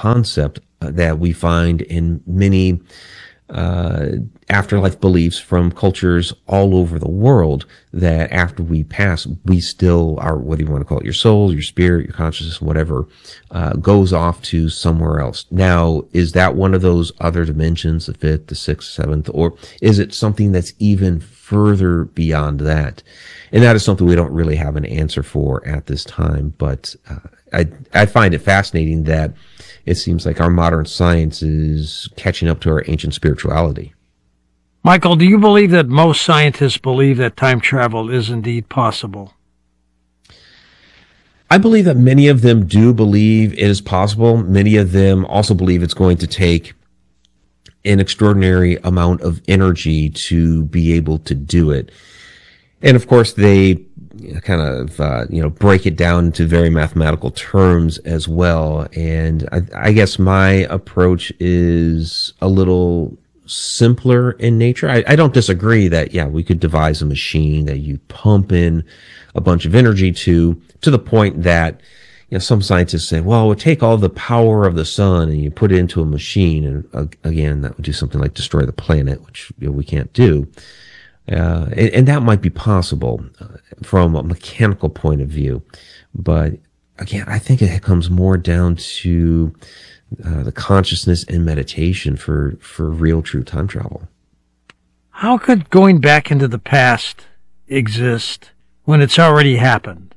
concept that we find in many afterlife beliefs from cultures all over the world, that after we pass, we still are, whether you want to call it your soul, your spirit, your consciousness, whatever, goes off to somewhere else. Now, is that one of those other dimensions, the fifth, the sixth, seventh, or is it something that's even further beyond that? And that is something we don't really have an answer for at this time, but I find it fascinating that it seems like our modern science is catching up to our ancient spirituality. Michael, do you believe that most scientists believe that time travel is indeed possible? I believe that many of them do believe it is possible. Many of them also believe it's going to take an extraordinary amount of energy to be able to do it. And of course, they kind of, break it down into very mathematical terms as well. And I guess my approach is a little simpler in nature. I don't disagree that, we could devise a machine that you pump in a bunch of energy to the point that, some scientists say, well, it would take all the power of the sun and you put it into a machine. And again, that would do something like destroy the planet, which we can't do. And that might be possible from a mechanical point of view. But again, I think it comes more down to the consciousness and meditation for real, true time travel. How could going back into the past exist when it's already happened?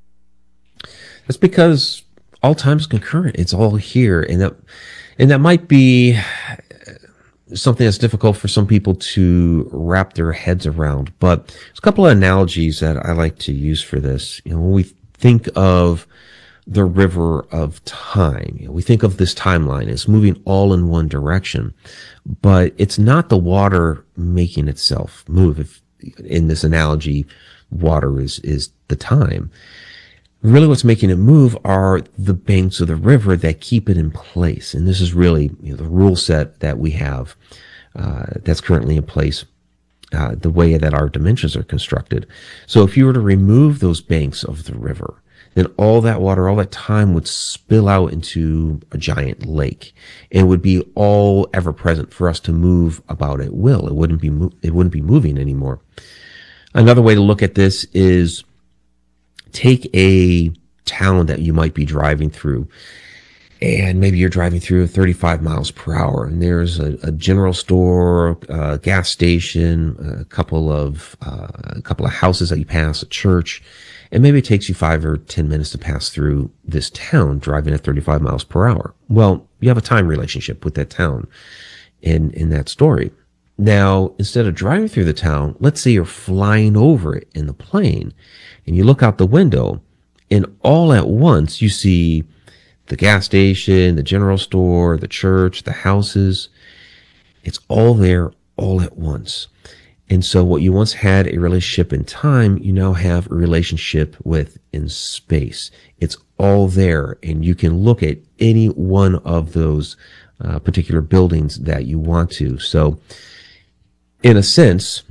That's because all time is concurrent. It's all here. And that might be something that's difficult for some people to wrap their heads around. But there's a couple of analogies that I like to use for this. When we think of the river of time, we think of this timeline as moving all in one direction, but it's not the water making itself move. If in this analogy, water is the time. Really what's making it move are the banks of the river that keep it in place. And this is really the rule set that we have that's currently in place, the way that our dimensions are constructed. So if you were to remove those banks of the river, then all that water, all that time would spill out into a giant lake. It would be all ever present for us to move about at will. It wouldn't be moving anymore. Another way to look at this is take a town that you might be driving through, and maybe you're driving through 35 miles per hour, and there's a general store, a gas station, a couple of houses that you pass, a church, and maybe it takes you 5 or 10 minutes to pass through this town driving at 35 miles per hour. Well, you have a time relationship with that town in that story. Now, instead of driving through the town, let's say you're flying over it in the plane, and you look out the window, and all at once you see the gas station, the general store, the church, the houses. It's all there all at once. And so what you once had a relationship in time, you now have a relationship with in space. It's all there, and you can look at any one of those particular buildings that you want to. So in a sense,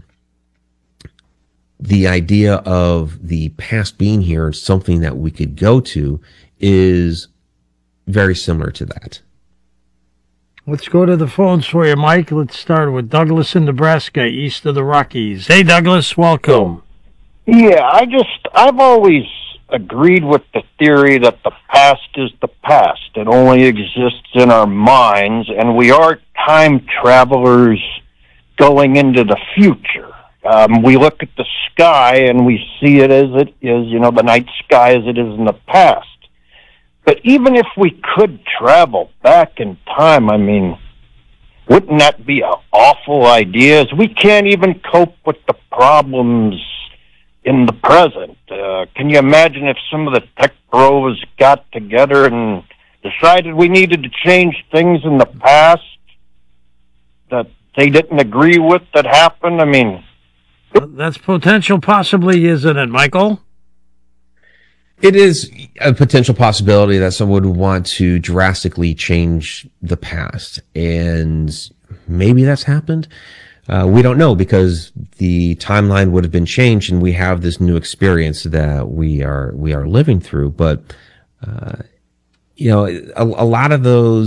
the idea of the past being here and something that we could go to is very similar to that. Let's go to the phones for you, Mike. Let's start with Douglas in Nebraska, east of the Rockies. Hey, Douglas, welcome. Yeah, I've always agreed with the theory that the past is the past. It only exists in our minds, and we are time travelers going into the future. We look at the sky and we see it as it is, the night sky as it is in the past. But even if we could travel back in time, wouldn't that be an awful idea? As we can't even cope with the problems in the present. Can you imagine if some of the tech bros got together and decided we needed to change things in the past that they didn't agree with that happened? That's potential possibly, isn't it, Michael? It is a potential possibility that someone would want to drastically change the past, and maybe that's happened. We don't know, because the timeline would have been changed and we have this new experience that we are living through. But, a lot of those